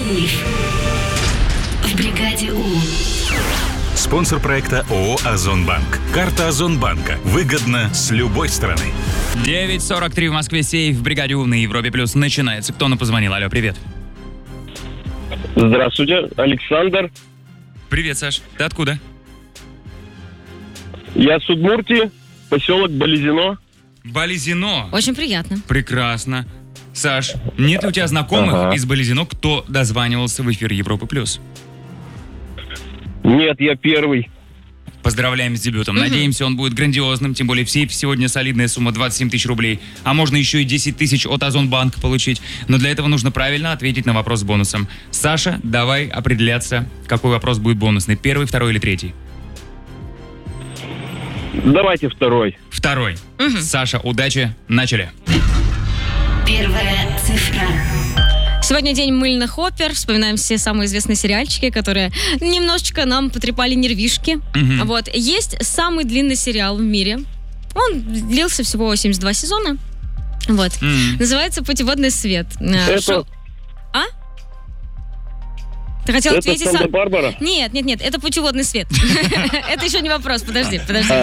сейф в бригаде У. Спонсор проекта ООО «Озонбанк». Карта Озонбанка. Выгодно с любой стороны. 9:43 в Москве. Сейф в бригаде У на Европе Плюс начинается. Кто нам позвонил? Алло, привет. Здравствуйте, Александр. Привет, Саш. Ты откуда? Я с Удмуртии, поселок Болезино. Болезино. Очень приятно. Прекрасно. Саш, нет ли у тебя знакомых из Болезино, кто дозванивался в эфир Европы Плюс? Нет, я первый. Поздравляем с дебютом. Надеемся, он будет грандиозным. Тем более в сейфе сегодня солидная сумма 27 тысяч рублей. А можно еще и 10 тысяч от Озонбанка получить. Но для этого нужно правильно ответить на вопрос с бонусом. Саша, давай определяться, какой вопрос будет бонусный. Первый, второй или третий? Давайте второй. Второй. Саша, удачи. Начали. Первая цифра. Сегодня день мыльных опер. Вспоминаем все самые известные сериальчики, которые немножечко нам потрепали нервишки. Вот. Есть самый длинный сериал в мире. Он длился всего 72 сезона. Вот. Называется «Путеводный свет». Это... А? Ты хотел ответить сам? Санта-Барбара? Нет, это «Путеводный свет». Это еще не вопрос, подожди.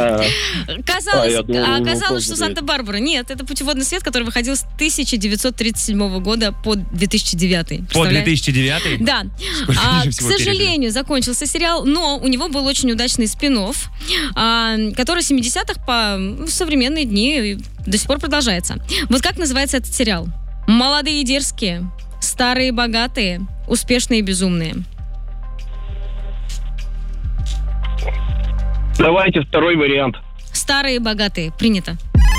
Оказалось, что Санта-Барбара. Нет, это «Путеводный свет», который выходил с 1937 года по 2009. По 2009? Да. К сожалению, закончился сериал, но у него был очень удачный спин-офф, который в 70-х по современные дни до сих пор продолжается. Вот как называется этот сериал? «Молодые и дерзкие», «Старые и богатые», «Успешные и безумные». Давайте второй вариант. «Старые и богатые». Принято.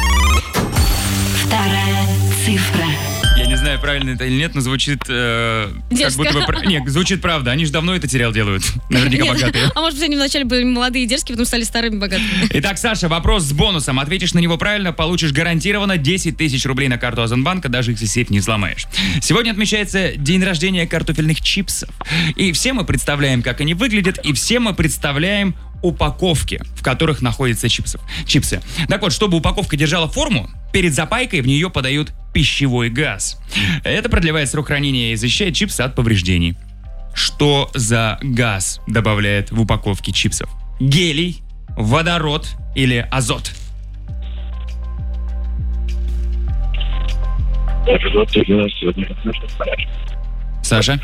Вторая цифра. Я не знаю, правильно это или нет, но звучит как будто бы... Нет, звучит правда. Они же давно этот сериал делают. Наверняка богатые. А может быть, они вначале были молодые и дерзкие, потом стали старыми и богатыми. Итак, Саша, вопрос с бонусом. Ответишь на него правильно, получишь гарантированно 10 тысяч рублей на карту Озонбанка, даже если сейф не взломаешь. Сегодня отмечается день рождения картофельных чипсов. И все мы представляем, как они выглядят, и все мы представляем упаковки, в которых находятся чипсы. Так вот, чтобы упаковка держала форму, перед запайкой в нее подают пищевой газ. Это продлевает срок хранения и защищает чипсы от повреждений. Что за газ добавляет в упаковке чипсов? Гелий, водород или азот? Саша?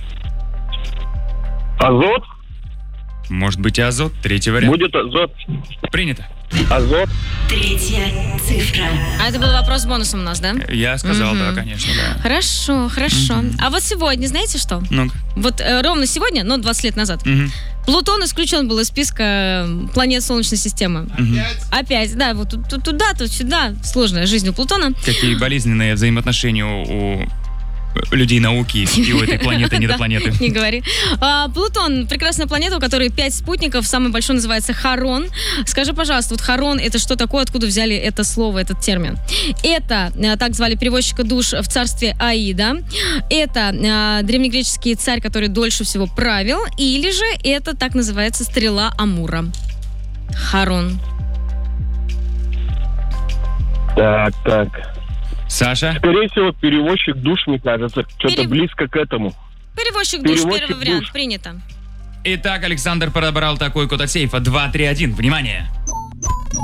Азот? Может быть и азот. Третий вариант. Будет азот. Принято. Азот. Третья цифра. А это был вопрос с бонусом у нас, да? Я сказал, да, конечно, да. Хорошо. А вот сегодня, знаете что? Ну-ка. Вот ровно сегодня, 20 лет назад, Плутон исключен был из списка планет Солнечной системы. Опять, да, вот туда, то сюда. Сложная жизнь у Плутона. Какие болезненные взаимоотношения у людей науки и у этой планеты, не до планеты. Не говори. Плутон — прекрасная планета, у которой 5 спутников. Самый большой называется Харон. Скажи, пожалуйста, вот Харон — это что такое? Откуда взяли это слово, этот термин? Это, так звали перевозчика душ в царстве Аида. Это древнегреческий царь, который дольше всего правил. Или же это так называется стрела Амура. Харон. Так. Саша? Скорее всего, перевозчик душ, мне кажется. Что-то близко к этому. Перевозчик душ, первый вариант, принято. Итак, Александр подобрал такой код от сейфа. 231. Внимание!